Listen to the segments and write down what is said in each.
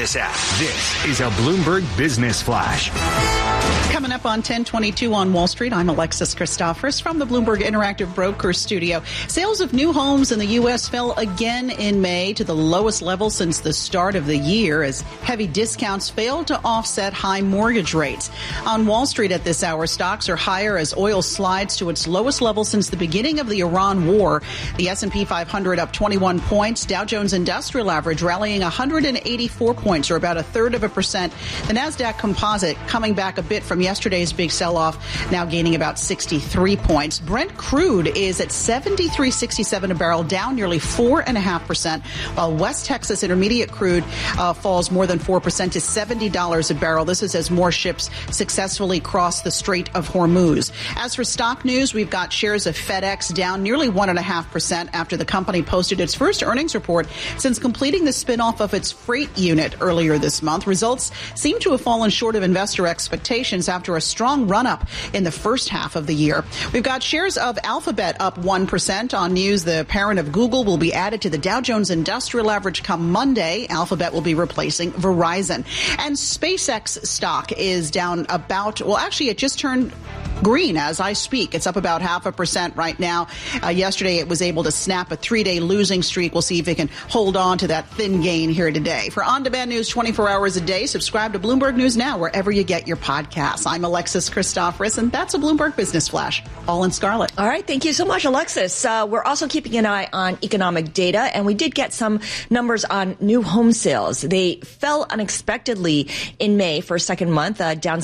Business app. This is a Bloomberg Business Flash. Coming up on 1022 on Wall Street, I'm Alexis Christoforous from the Bloomberg Interactive Brokers studio. Sales of new homes in the U.S. fell again in May to the lowest level since the start of the year as heavy discounts failed to offset high mortgage rates. On Wall Street at this hour, stocks are higher as oil slides to its lowest level since the beginning of the Iran war. The S&P 500 up 21 points. Dow Jones Industrial Average rallying 184 points, or about 1/3%. The Nasdaq Composite coming back a bit from yesterday's big sell-off, now gaining about 63 points. Brent crude is at $73.67 a barrel, down nearly 4.5%, while West Texas Intermediate crude falls more than 4% to $70 a barrel. This is as more ships successfully cross the Strait of Hormuz. As for stock news, we've got shares of FedEx down nearly 1.5% after the company posted its first earnings report since completing the spinoff of its freight unit earlier this month. Results seem to have fallen short of investor expectations after a strong run-up in the first half of the year. We've got shares of Alphabet up 1% on news the parent of Google will be added to the Dow Jones Industrial Average come Monday. Alphabet will be replacing Verizon. And SpaceX stock is down about, well, actually it just turned green as I speak. It's up about 0.5% right now. Yesterday it was able to snap a 3-day losing streak. We'll see if it can hold on to that thin gain here today. For on-demand news 24 hours a day, subscribe to Bloomberg News Now wherever you get your podcasts. I'm Alexis Christoforous, and that's a Bloomberg Business Flash, all in scarlet. All right. Thank you so much, Alexis. We're also keeping an eye on economic data, and we did get some numbers on new home sales. They fell unexpectedly in May for a second month, down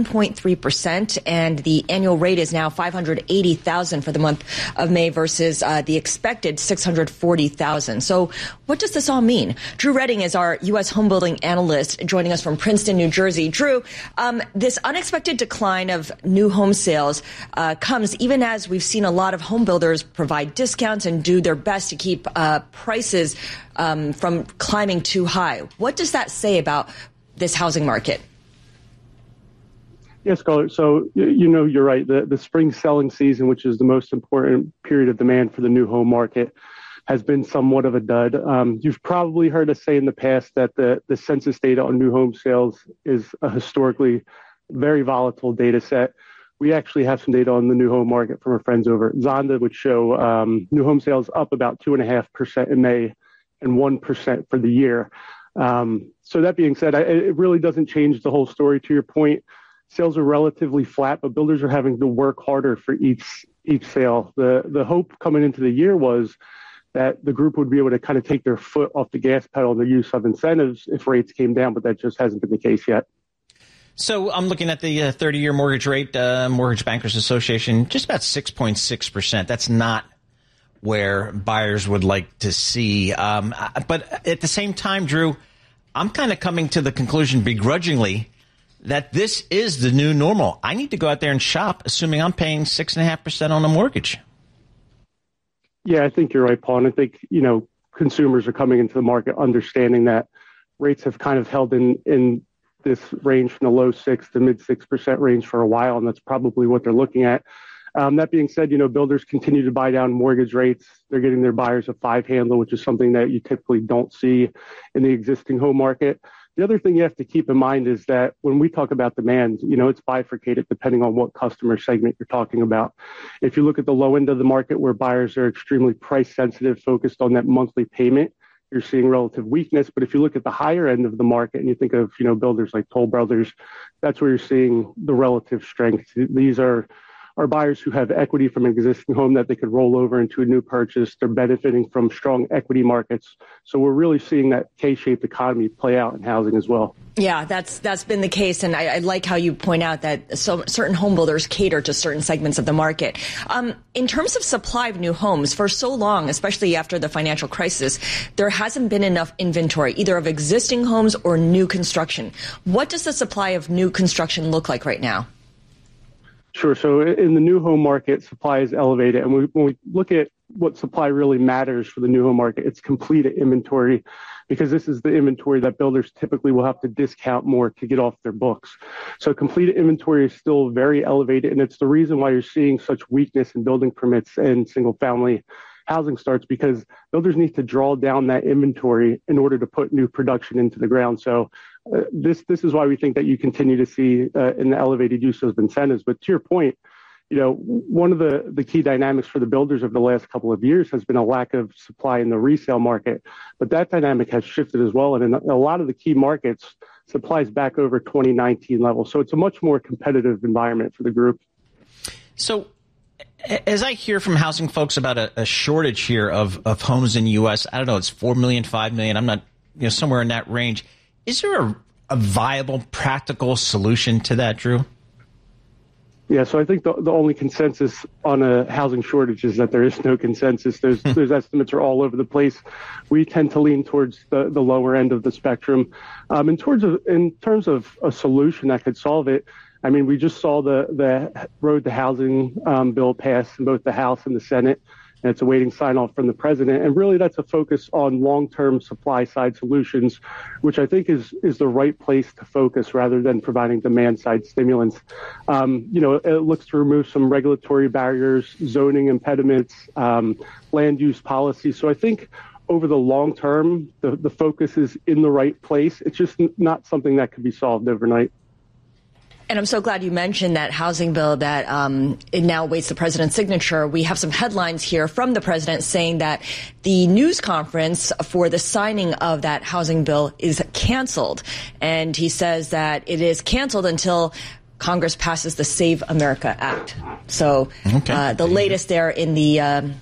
7.3%, and the annual rate is now 580,000 for the month of May versus the expected 640,000. So what does this all mean? Drew Redding is our U.S. homebuilding analyst joining us from Princeton, New Jersey. Drew, this unexpected decline of new home sales comes even as we've seen a lot of home builders provide discounts and do their best to keep prices from climbing too high. What does that say about this housing market? Yes, Scarlett. So, you're right. The spring selling season, which is the most important period of demand for the new home market, has been somewhat of a dud. You've probably heard us say in the past that the census data on new home sales is a historically very volatile data set. We actually have some data on the new home market from our friends over at Zonda, which show new home sales up about 2.5% in May and 1% for the year. So that being said, it really doesn't change the whole story. To your point, sales are relatively flat, but builders are having to work harder for each sale. The hope coming into the year was that the group would be able to kind of take their foot off the gas pedal in the use of incentives if rates came down, but that just hasn't been the case yet. So I'm looking at the 30-year mortgage rate, Mortgage Bankers Association, just about 6.6%. That's not where buyers would like to see. But at the same time, Drew, I'm kind of coming to the conclusion begrudgingly that this is the new normal. I need to go out there and shop, assuming I'm paying 6.5% on a mortgage. Yeah, I think you're right, Paul. And I think, consumers are coming into the market understanding that rates have kind of held in this range from the low 6 to mid 6% range for a while, and that's probably what they're looking at. That being said, builders continue to buy down mortgage rates. They're getting their buyers a 5 handle, which is something that you typically don't see in the existing home market. The other thing you have to keep in mind is that when we talk about demand, it's bifurcated depending on what customer segment you're talking about. If you look at the low end of the market where buyers are extremely price sensitive, focused on that monthly payment, you're seeing relative weakness. But if you look at the higher end of the market and you think of, builders like Toll Brothers, that's where you're seeing the relative strength. These are buyers who have equity from an existing home that they could roll over into a new purchase. They're benefiting from strong equity markets. So we're really seeing that K-shaped economy play out in housing as well. Yeah, that's been the case. And I like how you point out that certain home builders cater to certain segments of the market. In terms of supply of new homes, for so long, especially after the financial crisis, there hasn't been enough inventory, either of existing homes or new construction. What does the supply of new construction look like right now? Sure. So in the new home market, supply is elevated. And when we look at what supply really matters for the new home market, it's completed inventory, because this is the inventory that builders typically will have to discount more to get off their books. So completed inventory is still very elevated, and it's the reason why you're seeing such weakness in building permits and single family housing starts, because builders need to draw down that inventory in order to put new production into the ground. So this is why we think that you continue to see an elevated use of incentives. But to your point, one of the key dynamics for the builders over the last couple of years has been a lack of supply in the resale market. But that dynamic has shifted as well. And in a lot of the key markets, supply is back over 2019 levels. So it's a much more competitive environment for the group. So as I hear from housing folks about a shortage here of homes in the U.S., I don't know, it's 4 million, 5 million. I'm not, somewhere in that range. Is there a viable, practical solution to that, Drew? Yeah, so I think the only consensus on a housing shortage is that there is no consensus. Those estimates are all over the place. We tend to lean towards the lower end of the spectrum. In terms of a solution that could solve it, I mean, we just saw the Road to Housing bill pass in both the House and the Senate, and it's awaiting sign-off from the president. And really, that's a focus on long-term supply-side solutions, which I think is the right place to focus rather than providing demand-side stimulants. It looks to remove some regulatory barriers, zoning impediments, land use policy. So I think over the long term, the focus is in the right place. It's just not something that could be solved overnight. And I'm so glad you mentioned that housing bill that it now awaits the president's signature. We have some headlines here from the president saying that the news conference for the signing of that housing bill is canceled. And he says that it is canceled until Congress passes the Save America Act. So the latest there in the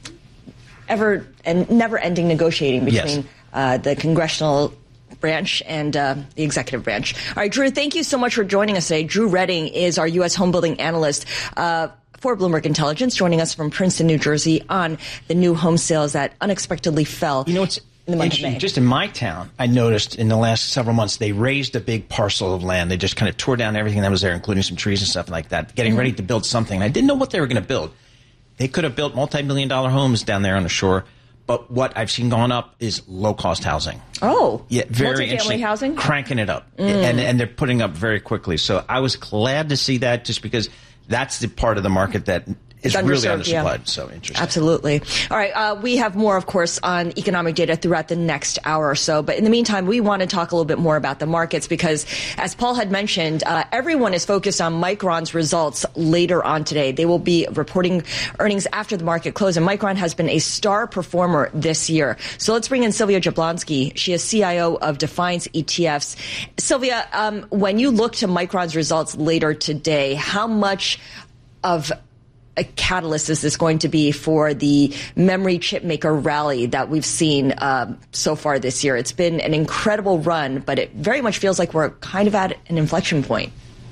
ever and never-ending negotiating between the congressional branch and the executive branch. All right, Drew, thank you so much for joining us today. Drew Redding is our U.S. homebuilding analyst for Bloomberg Intelligence, joining us from Princeton, New Jersey, on the new home sales that unexpectedly fell. It's in the month of May. Just in my town, I noticed in the last several months, they raised a big parcel of land. They just kind of tore down everything that was there, including some trees and stuff like that, getting ready to build something. I didn't know what they were going to build. They could have built multi-million-dollar homes down there on the shore. But what I've seen going up is low-cost housing. Oh, yeah, very interesting. Housing? Cranking it up. And they're putting up very quickly. So I was glad to see that, just because that's the part of the market that is really undersupplied. Yeah. So interesting. Absolutely. All right. We have more, of course, on economic data throughout the next hour or so. But in the meantime, we want to talk a little bit more about the markets because, as Paul had mentioned, everyone is focused on Micron's results later on today. They will be reporting earnings after the market close. And Micron has been a star performer this year. So let's bring in Sylvia Jablonski. She is CIO of Defiance ETFs. Sylvia, when you look to Micron's results later today, how much of a catalyst is this going to be for the memory chip maker rally that we've seen so far this year? It's been an incredible run, but it very much feels like we're kind of at an inflection point.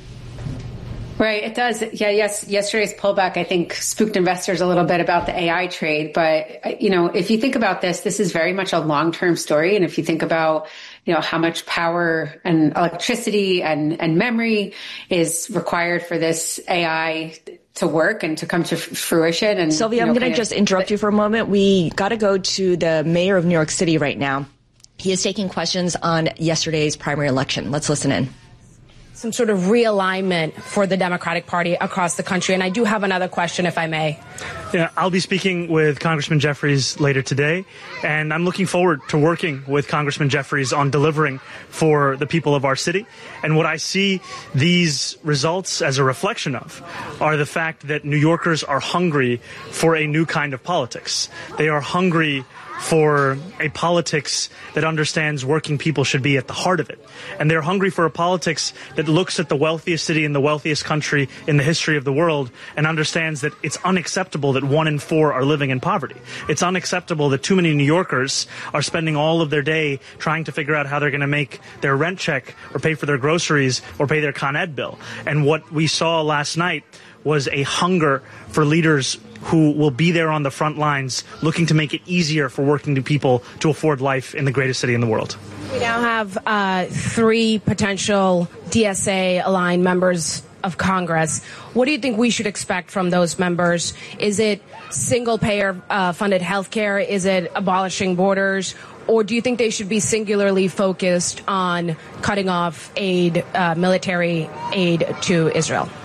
Right, it does. Yeah, yes. Yesterday's pullback, I think, spooked investors a little bit about the AI trade. But, if you think about this is very much a long-term story. And if you think about, how much power and electricity and memory is required for this AI to work and to come to fruition. And Sylvia, I'm going to just interrupt you for a moment. We got to go to the mayor of New York City right now. He is taking questions on yesterday's primary election. Let's listen in. Some sort of realignment for the Democratic Party across the country. And I do have another question, if I may. Yeah, I'll be speaking with Congressman Jeffries later today, and I'm looking forward to working with Congressman Jeffries on delivering for the people of our city. And what I see these results as a reflection of are the fact that New Yorkers are hungry for a new kind of politics. They are hungry for a politics that understands working people should be at the heart of it. And they're hungry for a politics that looks at the wealthiest city in the wealthiest country in the history of the world and understands that it's unacceptable that 1 in 4 are living in poverty. It's unacceptable that too many New Yorkers are spending all of their day trying to figure out how they're going to make their rent check or pay for their groceries or pay their Con Ed bill. And what we saw last night was a hunger for leaders who will be there on the front lines looking to make it easier for working people to afford life in the greatest city in the world. We now have 3 potential DSA-aligned members of Congress. What do you think we should expect from those members? Is it single-payer funded health care? Is it abolishing borders? Or do you think they should be singularly focused on cutting off aid, military aid to Israel?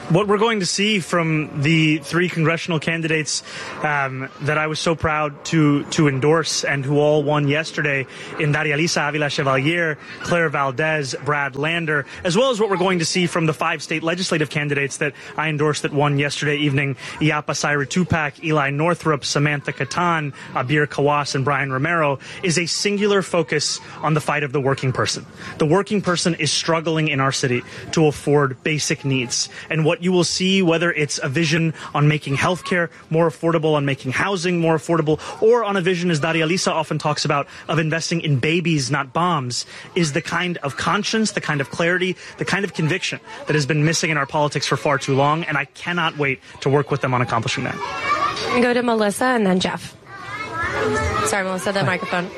What we're going to see from the three congressional candidates that I was so proud to endorse and who all won yesterday in Daria Lisa Avila Chevalier, Claire Valdez, Brad Lander, as well as what we're going to see from the 5 state legislative candidates that I endorsed that won yesterday evening, Iapa Saira Tupac, Eli Northrup, Samantha Catan, Abir Kawas, and Brian Romero, is a singular focus on the fight of the working person. The working person is struggling in our city to afford basic needs. And what you will see, whether it's a vision on making healthcare more affordable, on making housing more affordable, or on a vision, as Daria Lisa often talks about, of investing in babies, not bombs, is the kind of conscience, the kind of clarity, the kind of conviction that has been missing in our politics for far too long. And I cannot wait to work with them on accomplishing that. Go to Melissa and then Jeff. Sorry, Melissa, the microphone.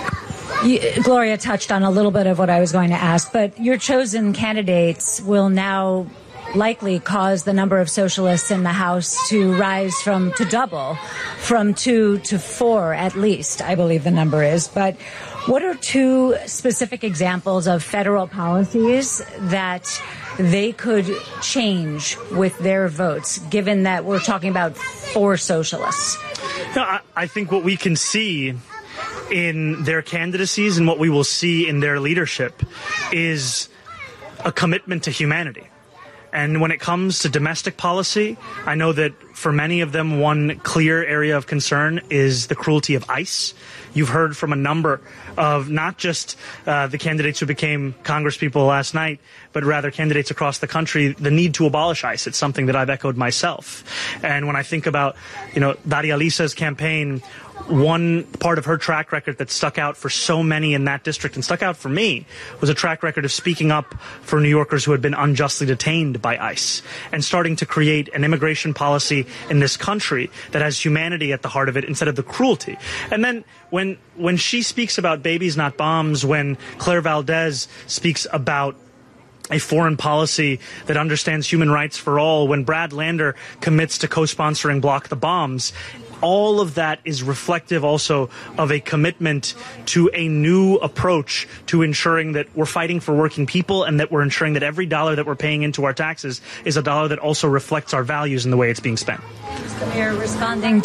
Gloria touched on a little bit of what I was going to ask, but your chosen candidates will now likely cause the number of socialists in the House to rise to double, from 2 to 4 at least, I believe the number is. But what are 2 specific examples of federal policies that they could change with their votes, given that we're talking about 4 socialists? No, I think what we can see in their candidacies and what we will see in their leadership is a commitment to humanity. And when it comes to domestic policy, I know that for many of them, one clear area of concern is the cruelty of ICE. You've heard from a number of not just the candidates who became congresspeople last night, but rather candidates across the country, the need to abolish ICE. It's something that I've echoed myself. And when I think about, Daria Lisa's campaign, one part of her track record that stuck out for so many in that district and stuck out for me was a track record of speaking up for New Yorkers who had been unjustly detained by ICE and starting to create an immigration policy in this country that has humanity at the heart of it instead of the cruelty. And then when she speaks about babies, not bombs, when Claire Valdez speaks about a foreign policy that understands human rights for all, when Brad Lander commits to co-sponsoring Block the Bombs, all of that is reflective also of a commitment to a new approach to ensuring that we're fighting for working people and that we're ensuring that every dollar that we're paying into our taxes is a dollar that also reflects our values in the way it's being spent. Mr. Mayor, responding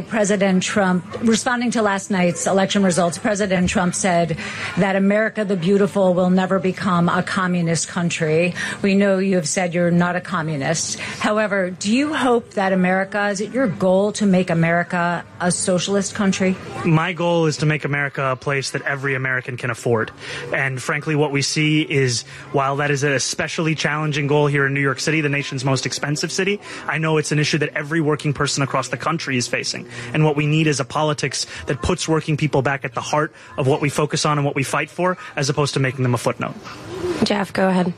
to last night's election results, President Trump said that America the Beautiful will never become a communist country. We know you have said you're not a communist. However, do you hope that is it your goal to make America a socialist country? My goal is to make America a place that every American can afford. And frankly, what we see is, while that is an especially challenging goal here in New York City, the nation's most expensive city, I know it's an issue that every working person across the country is facing. And what we need is a politics that puts working people back at the heart of what we focus on and what we fight for, as opposed to making them a footnote. Jeff, go ahead.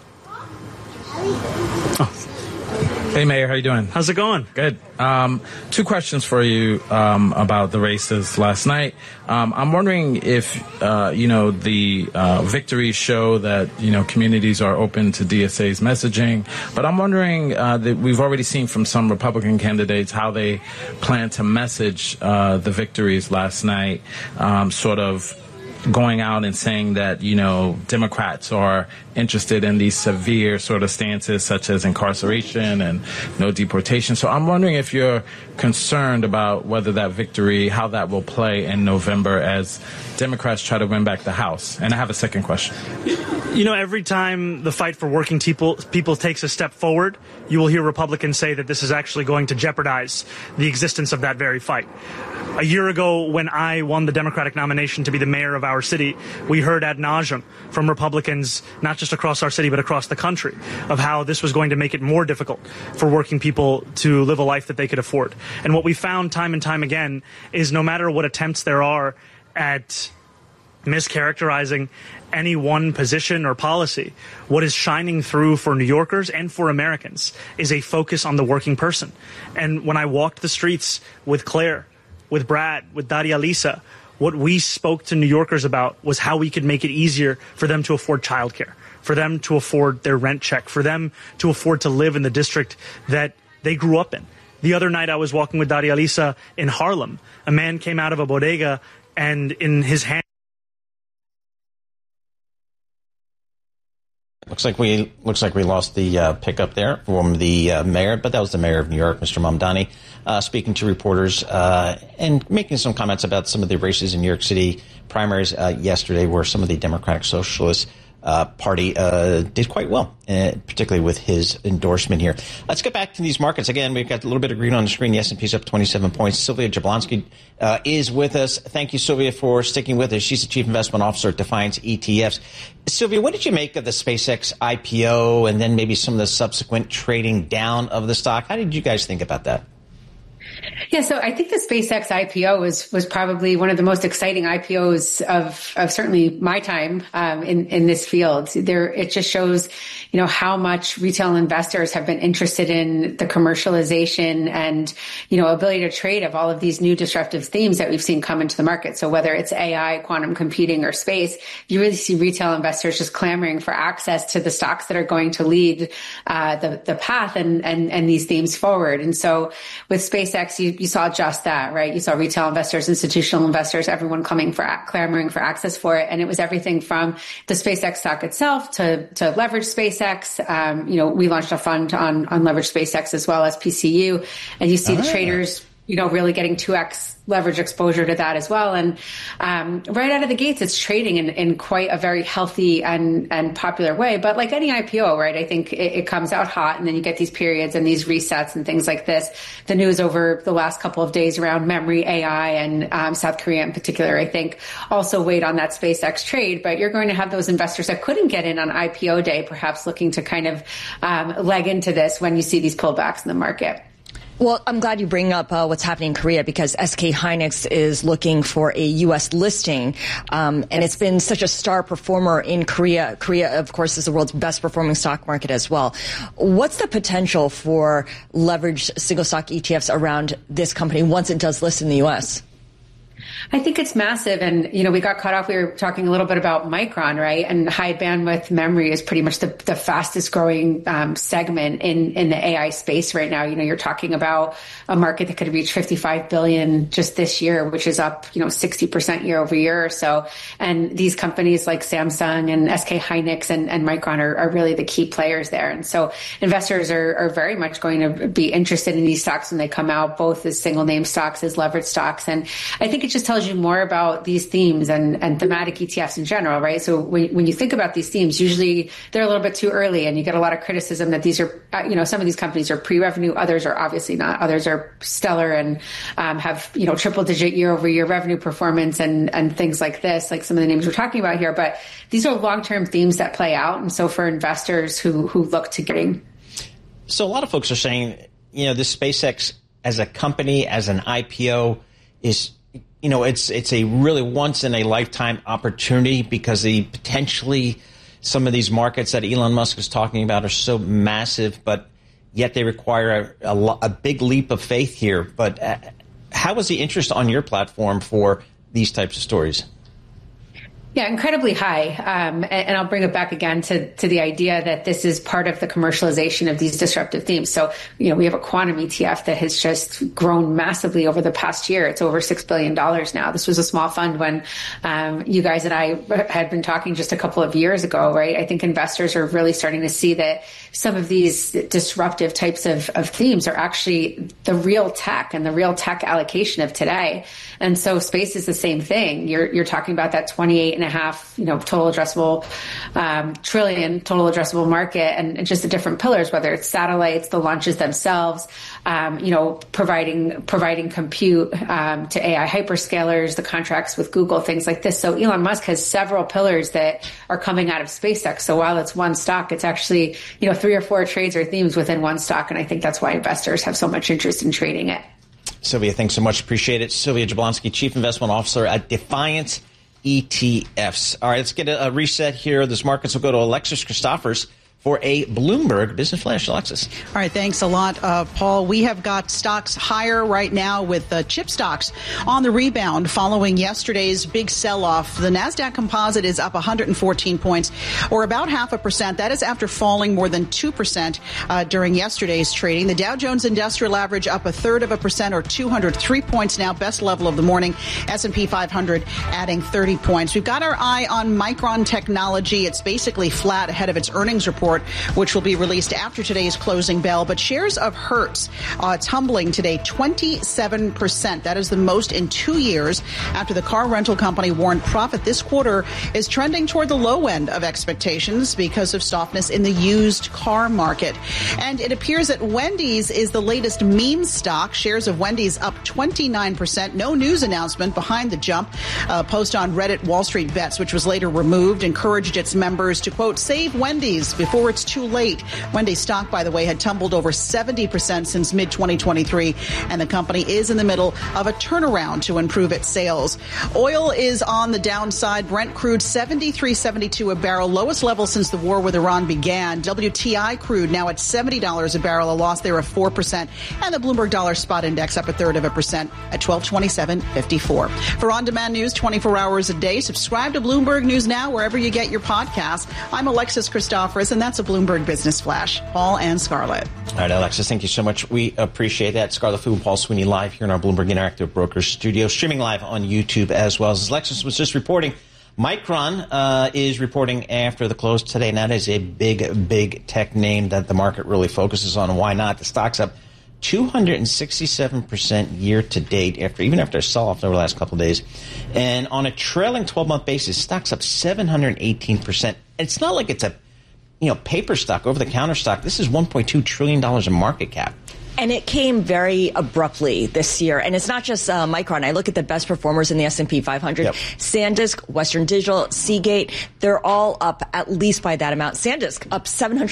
Hey, Mayor, how you doing? How's it going? Good. 2 questions for you about the races last night. I'm wondering if, the victories show that, communities are open to DSA's messaging. But I'm wondering that we've already seen from some Republican candidates how they plan to message the victories last night, sort of going out and saying that, Democrats are interested in these severe sort of stances such as incarceration and no deportation. So I'm wondering if you're concerned about whether that victory, how that will play in November as Democrats try to win back the House. And I have a second question. Every time the fight for working people takes a step forward, you will hear Republicans say that this is actually going to jeopardize the existence of that very fight. A year ago, when I won the Democratic nomination to be the mayor of our city, we heard ad nauseum from Republicans, not just across our city, but across the country, of how this was going to make it more difficult for working people to live a life that they could afford. And what we found time and time again is no matter what attempts there are at mischaracterizing any one position or policy, what is shining through for New Yorkers and for Americans is a focus on the working person. And when I walked the streets with Claire, with Brad, with Daria Lisa, what we spoke to New Yorkers about was how we could make it easier for them to afford childcare, for them to afford their rent check, for them to afford to live in the district that they grew up in. The other night I was walking with Daria Lisa in Harlem. A man came out of a bodega and in his hand Looks like we lost the pickup there from the mayor, but that was the mayor of New York, Mr. Mamdani, speaking to reporters and making some comments about some of the races in New York City primaries yesterday, where some of the Democratic Socialist Party did quite well, particularly with his endorsement here. Let's get back to these markets. Again, we've got a little bit of green on the screen. The S&P's up 27 points. Sylvia Jablonski is with us. Thank you, Sylvia, for sticking with us. She's the Chief Investment Officer at Defiance ETFs. Sylvia, what did you make of the SpaceX IPO and then maybe some of the subsequent trading down of the stock? How did you guys think about that? Yeah, so I think the SpaceX IPO was probably one of the most exciting IPOs of certainly my time in this field. It just shows, how much retail investors have been interested in the commercialization and, ability to trade of all of these new disruptive themes that we've seen come into the market. So whether it's AI, quantum computing, or space, you really see retail investors just clamoring for access to the stocks that are going to lead the path and these themes forward. And so with SpaceX, you saw just that, right? You saw retail investors, institutional investors, everyone clamoring for access for it. And it was everything from the SpaceX stock itself to leverage SpaceX. We launched a fund on leverage SpaceX as well as PCU. And you see the traders, really getting 2x leverage exposure to that as well. And right out of the gates, it's trading in quite a very healthy and popular way. But like any IPO, right, I think it comes out hot, and then you get these periods and these resets and things like this. The news over the last couple of days around memory, AI, and South Korea in particular, I think also weighed on that SpaceX trade. But you're going to have those investors that couldn't get in on IPO day, perhaps looking to kind of leg into this when you see these pullbacks in the market. Well, I'm glad you bring up what's happening in Korea, because SK Hynix is looking for a U.S. listing, and it's been such a star performer in Korea. Korea, of course, is the world's best performing stock market as well. What's the potential for leveraged single stock ETFs around this company once it does list in the U.S.? I think it's massive. And, we got caught off. We were talking a little bit about Micron, right? And high bandwidth memory is pretty much the fastest growing segment in the AI space right now. You're talking about a market that could reach $55 billion just this year, which is up, 60% year over year or so. And these companies like Samsung and SK Hynix and Micron are really the key players there. And so investors are very much going to be interested in these stocks when they come out, both as single name stocks, as leveraged stocks. And I think it just tells you more about these themes and thematic ETFs in general, right? So when you think about these themes, usually they're a little bit too early, and you get a lot of criticism that these are, some of these companies are pre-revenue, others are obviously not. Others are stellar and have, triple-digit year-over-year revenue performance and things like this, like some of the names we're talking about here. But these are long-term themes that play out, and so for investors who look to getting. So a lot of folks are saying, this SpaceX as a company, as an IPO, is it's a really once in a lifetime opportunity, because potentially some of these markets that Elon Musk is talking about are so massive, but yet they require a big leap of faith here. But how was the interest on your platform for these types of stories? Yeah, incredibly high. And I'll bring it back again to the idea that this is part of the commercialization of these disruptive themes. So, we have a quantum ETF that has just grown massively over the past year. It's over $6 billion now. This was a small fund when you guys and I had been talking just a couple of years ago, right? I think investors are really starting to see that some of these disruptive types of themes are actually the real tech and the real tech allocation of today. And so space is the same thing. You're talking about that 28.5, total addressable trillion total addressable market, and just the different pillars, whether it's satellites, the launches themselves, providing compute to AI hyperscalers, the contracts with Google, things like this. So Elon Musk has several pillars that are coming out of SpaceX. So while it's one stock, it's actually 3 or 4 trades or themes within one stock, and I think that's why investors have so much interest in trading it. Sylvia, thanks so much. Appreciate it. Sylvia Jablonski, Chief Investment Officer at Defiance ETFs. All right, let's get a reset here. This markets will go to Alexis Christophers for a Bloomberg Business Flash. Alexis. All right, thanks a lot, Paul. We have got stocks higher right now with chip stocks on the rebound following yesterday's big sell-off. The NASDAQ composite is up 114 points, or about 0.5%. That is after falling more than 2% during yesterday's trading. The Dow Jones Industrial Average up 0.33%, or 203 points now, best level of the morning. S&P 500 adding 30 points. We've got our eye on Micron Technology. It's basically flat ahead of its earnings report, which will be released after today's closing bell. But shares of Hertz tumbling today 27%. That is the most in 2 years after the car rental company warned profit this quarter is trending toward the low end of expectations because of softness in the used car market. And it appears that Wendy's is the latest meme stock. Shares of Wendy's up 29%. No news announcement behind the jump. A post on Reddit Wall Street Bets, which was later removed, encouraged its members to, quote, save Wendy's before it's too late. Wendy's stock, by the way, had tumbled over 70% since mid-2023, and the company is in the middle of a turnaround to improve its sales. Oil is on the downside. Brent crude $73.72 a barrel, lowest level since the war with Iran began. WTI crude now at $70 a barrel, a loss there of 4%, and the Bloomberg Dollar Spot Index up 0.33% at 1227.54. For on-demand news 24 hours a day, subscribe to Bloomberg News Now wherever you get your podcasts. I'm Alexis Christoforous, and that's a Bloomberg Business Flash. Paul and Scarlett. All right, Alexis, thank you so much. We appreciate that. Scarlett Fu and Paul Sweeney live here in our Bloomberg Interactive Brokers studio, streaming live on YouTube as well. As Alexis was just reporting, Micron is reporting after the close today, and that is a big tech name that the market really focuses on. And why not? The stock's up 267% year to date, even after a sell-off over the last couple of days. And on a trailing 12-month basis, stock's up 718%. It's not like it's a paper stock, over-the-counter stock. This is $1.2 trillion in market cap. And it came very abruptly this year. And it's not just Micron. I look at the best performers in the S&P 500. Yep. SanDisk, Western Digital, Seagate, they're all up at least by that amount. SanDisk up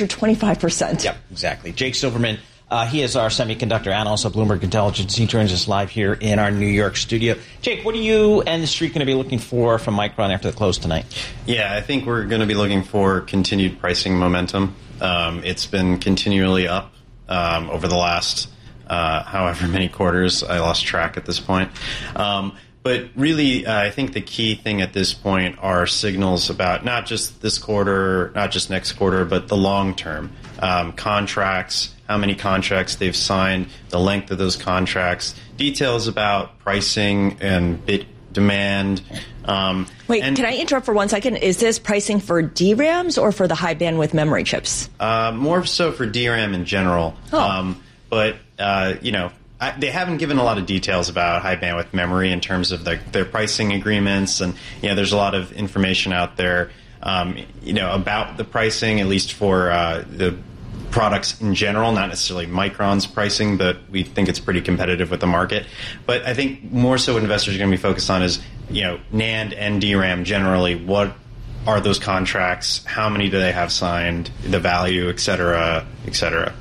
725%. Yep, exactly. Jake Silverman, he is our semiconductor analyst at Bloomberg Intelligence. He joins us live here in our New York studio. Jake, what are you and the street going to be looking for from Micron after the close tonight? Yeah, I think we're going to be looking for continued pricing momentum. It's been continually up over the last however many quarters. I lost track at this point. But really, I think the key thing at this point are signals about not just this quarter, not just next quarter, but the long term. Contracts, how many contracts they've signed, the length of those contracts, details about pricing and bit demand. Wait, can I interrupt for 1 second? Is this pricing for DRAMs or for the high bandwidth memory chips? More so for DRAM in general. Oh. But they haven't given a lot of details about high bandwidth memory in terms of their pricing agreements, and there's a lot of information out there, about the pricing, at least for the products in general, not necessarily Micron's pricing, but we think it's pretty competitive with the market. But I think more so what investors are going to be focused on is, NAND and DRAM generally. What are those contracts? How many do they have signed? The value, et cetera, et cetera.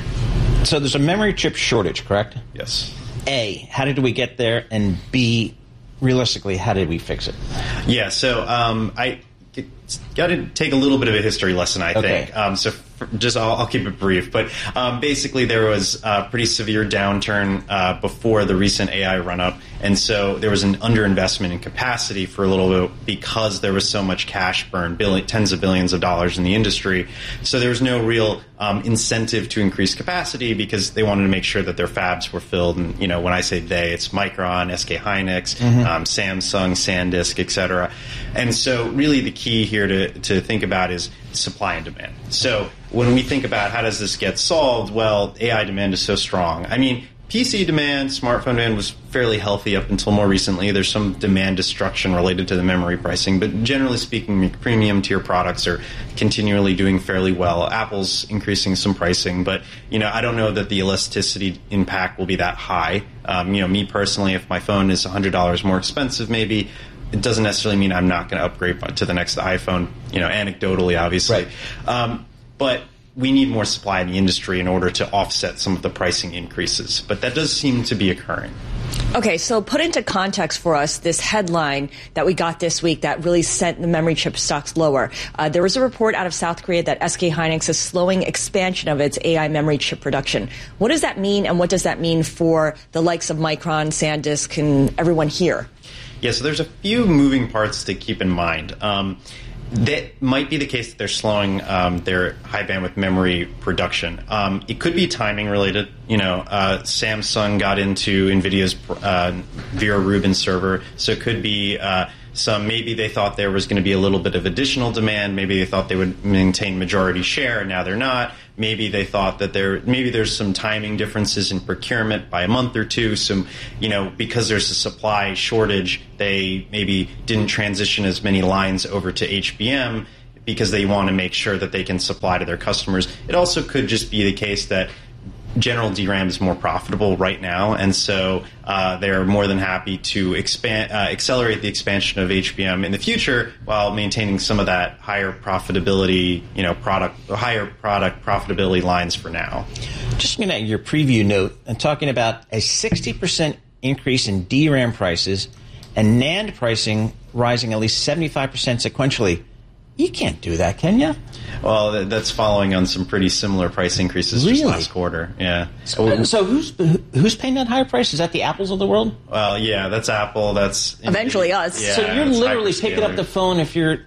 So there's a memory chip shortage, correct? Yes. A, how did we get there? And B, realistically, how did we fix it? Yeah, so I got to take a little bit of a history lesson, I think. I'll keep it brief. But basically, there was a pretty severe downturn before the recent AI run-up. And so there was an underinvestment in capacity for a little bit because there was so much cash burn, tens of billions of dollars in the industry. So there was no real incentive to increase capacity because they wanted to make sure that their fabs were filled. And, when I say they, it's Micron, SK Hynix, Samsung, SanDisk, et cetera. And so really the key here to think about is supply and demand. So when we think about how does this get solved, well, AI demand is so strong. I mean, PC demand, smartphone demand was fairly healthy up until more recently. There's some demand destruction related to the memory pricing, but generally speaking, premium tier products are continually doing fairly well. Apple's increasing some pricing, but I don't know that the elasticity impact will be that high. Me personally, if my phone is $100 more expensive, maybe it doesn't necessarily mean I'm not going to upgrade to the next iPhone. Anecdotally, obviously, but we need more supply in the industry in order to offset some of the pricing increases. But that does seem to be occurring. Okay, so put into context for us this headline that we got this week that really sent the memory chip stocks lower. There was a report out of South Korea that SK Hynix is slowing expansion of its AI memory chip production. What does that mean, and what does that mean for the likes of Micron, SanDisk, and everyone here? Yeah, so there's a few moving parts to keep in mind. That might be the case that they're slowing their high bandwidth memory production. It could be timing related. Samsung got into NVIDIA's Vera Rubin server, so it could be maybe they thought there was going to be a little bit of additional demand. Maybe they thought they would maintain majority share, and now they're not. Maybe they thought that there's some timing differences in procurement by a month or two. So, because there's a supply shortage, they maybe didn't transition as many lines over to HBM because they want to make sure that they can supply to their customers. It also could just be the case that general DRAM is more profitable right now, and so they're more than happy to accelerate the expansion of HBM in the future while maintaining some of that higher profitability, higher product profitability lines for now. Just looking at your preview note and talking about a 60% increase in DRAM prices and NAND pricing rising at least 75% sequentially. You can't do that, can you? Well, that's following on some pretty similar price increases just last quarter. Yeah. So who's paying that higher price? Is that the Apples of the world? Well, yeah, that's Apple. That's eventually us. Yeah, so you're literally picking up the phone if you're,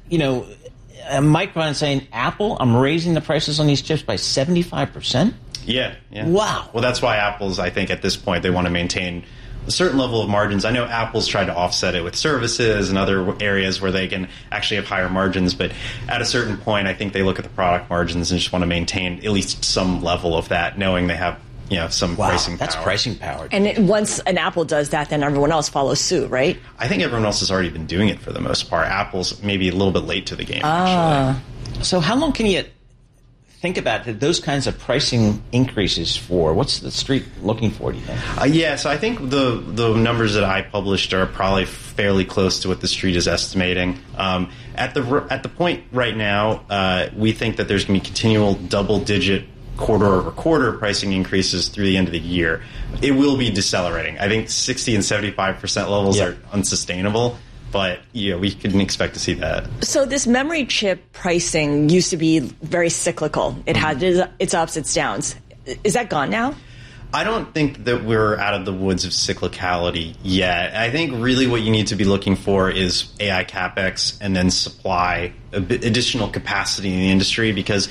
Micron saying, Apple, I'm raising the prices on these chips by 75%? Yeah. Wow. Well, that's why Apple's, I think, at this point, they want to maintain a certain level of margins. I know Apple's tried to offset it with services and other areas where they can actually have higher margins, but at a certain point, I think they look at the product margins and just want to maintain at least some level of that, knowing they have some pricing power. That's pricing power. And once an Apple does that, then everyone else follows suit, right? I think everyone else has already been doing it for the most part. Apple's maybe a little bit late to the game, actually. So how long can you think about those kinds of pricing increases for? What's the street looking for, do you think? So I think the numbers that I published are probably fairly close to what the street is estimating. At the point right now, we think that there's going to be continual double-digit quarter-over-quarter pricing increases through the end of the year. It will be decelerating. I think 60 and 75% levels are unsustainable. But we couldn't expect to see that. So this memory chip pricing used to be very cyclical. It had its ups, its downs. Is that gone now? I don't think that we're out of the woods of cyclicality yet. I think really what you need to be looking for is AI CapEx and then supply additional capacity in the industry. Because,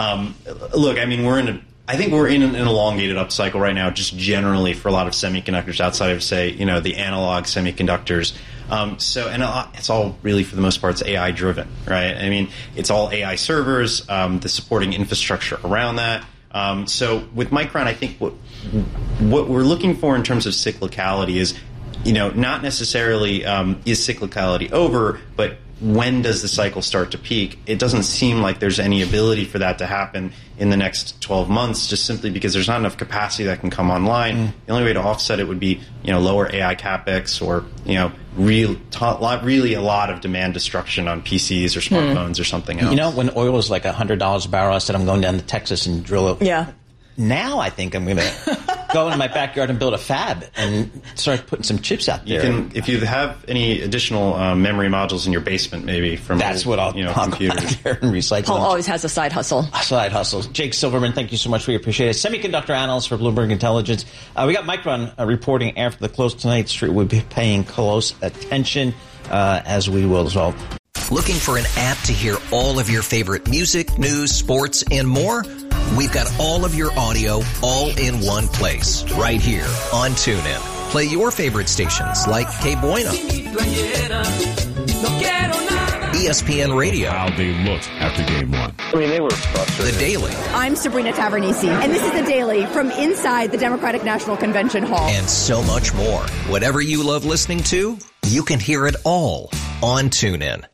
I think we're in an elongated upcycle right now, just generally for a lot of semiconductors outside of, say, the analog semiconductors. It's all really, for the most part, it's AI driven, right? I mean, it's all AI servers, the supporting infrastructure around that. So with Micron, I think what we're looking for in terms of cyclicality is, not necessarily is cyclicality over, but when does the cycle start to peak? It doesn't seem like there's any ability for that to happen in the next 12 months, just simply because there's not enough capacity that can come online. The only way to offset it would be, lower AI CapEx or, really a lot of demand destruction on PCs or smartphones or something else. When oil was like $100 a barrel, I said I'm going down to Texas and drill it. Yeah. Now I think I'm going to go into my backyard and build a fab and start putting some chips out there. If you have any additional memory modules in your basement, maybe from what I'll computers. There and recycle. Paul always has a side hustle. Jake Silverman, thank you so much. We appreciate it. Semiconductor analyst for Bloomberg Intelligence. We got Micron reporting after the close tonight. Street will be paying close attention, as we will as well. Looking for an app to hear all of your favorite music, news, sports, and more? We've got all of your audio all in one place, right here on TuneIn. Play your favorite stations like Que Bueno, ESPN Radio. How they looked after game one. They were frustrated. The Daily. I'm Sabrina Tavernisi, and this is The Daily from inside the Democratic National Convention Hall. And so much more. Whatever you love listening to, you can hear it all on TuneIn.